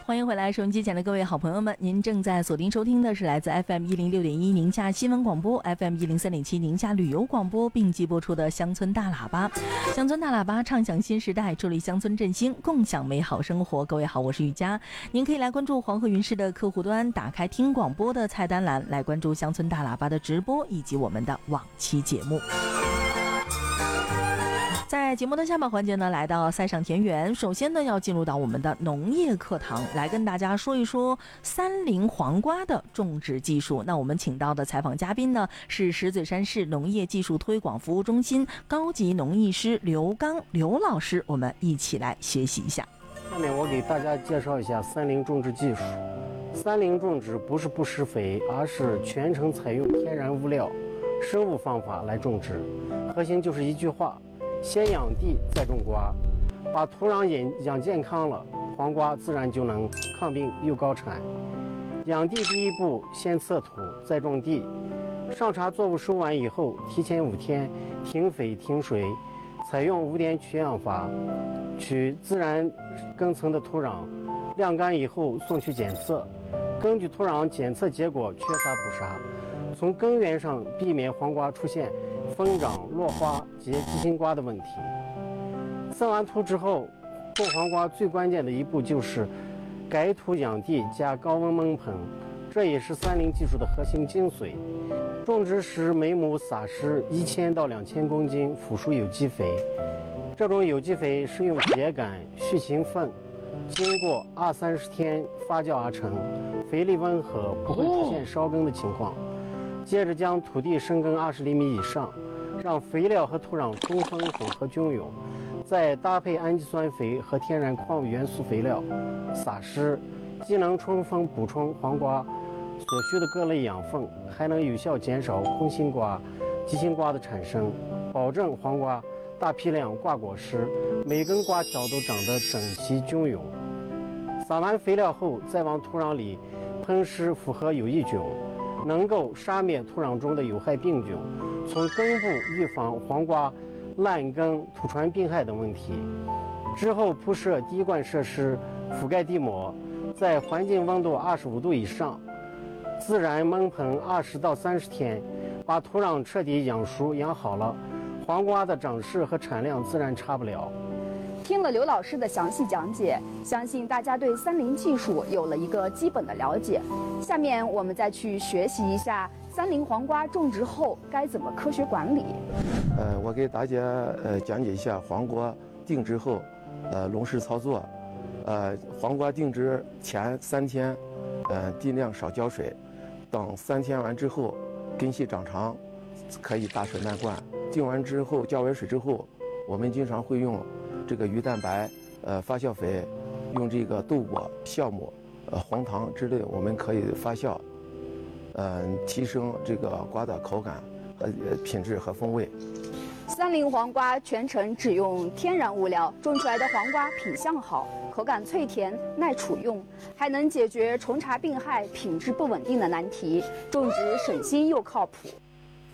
欢迎回来，收音机前的各位好朋友们，您正在锁定收听的是来自 FM106.1 宁夏新闻广播 FM103.7 宁夏旅游广播并机播出的乡村大喇叭。乡村大喇叭唱响新时代，助力乡村振兴，共享美好生活。各位好，我是雨佳，您可以来关注黄河云视的客户端，打开听广播的菜单栏来关注乡村大喇叭的直播以及我们的往期节目。在节目的下半环节呢，来到塞上田园，首先呢要进入到我们的农业课堂，来跟大家说一说三菱黄瓜的种植技术。那我们请到的采访嘉宾呢是石嘴山市农业技术推广服务中心高级农艺师刘刚刘老师，我们一起来学习一下。 下面我给大家介绍一下三菱种植技术。三菱种植不是不施肥，而是全程采用天然物料、生物方法来种植，核心就是一句话：先养地再种瓜，把土壤养健康了，黄瓜自然就能抗病又高产。养地第一步，先测土再种地。上茬作物收完以后，提前5天停肥停水，采用无碘取氧法，取自然根层的土壤，晾干以后送去检测，根据土壤检测结果缺乏补杀，从根源上避免黄瓜出现疯长、落花及鸡心瓜的问题。测完图之后，种黄瓜最关键的一步就是改土养地加高温焖盆，这也是三菱技术的核心精髓。种植时每亩撒施1000到2000公斤腐熟有机肥，这种有机肥是用秸秆、畜禽粪经过20-30天发酵而成，肥力温和，不会出现烧根的情况。接着将土地深耕20厘米以上，让肥料和土壤充分混合均匀，再搭配氨基酸肥和天然矿物元素肥料撒施，既能充分补充黄瓜所需的各类养分，还能有效减少空心瓜、鸡心瓜的产生，保证黄瓜大批量挂果实，每根瓜条都长得整齐均匀。撒完肥料后，再往土壤里喷施复合有益菌，能够杀灭土壤中的有害病菌，从根部预防黄瓜烂根、土传病害等问题。之后铺设滴灌设施，覆盖地膜，在环境温度25度以上，自然焖盆20到30天，把土壤彻底养熟养好了，黄瓜的长势和产量自然差不了。 听了刘老师的详细讲解，相信大家对三菱技术有了一个基本的了解。下面我们再去学习一下三菱黄瓜种植后该怎么科学管理。 我给大家讲解一下黄瓜定植后笼施操作。黄瓜定植前3天，尽量少浇水，等3天完之后，根系长长，可以大水漫灌。定完之后，浇完水之后，我们经常会用这个鱼蛋白、发酵肥，用这个豆果、酵母、红糖之类，我们可以发酵，提升这个瓜的口感和品质和风味。 三菱黄瓜全程只用天然物料，种出来的黄瓜品相好，口感脆甜，耐储用，还能解决虫茬病害、品质不稳定的难题，种植省心又靠谱。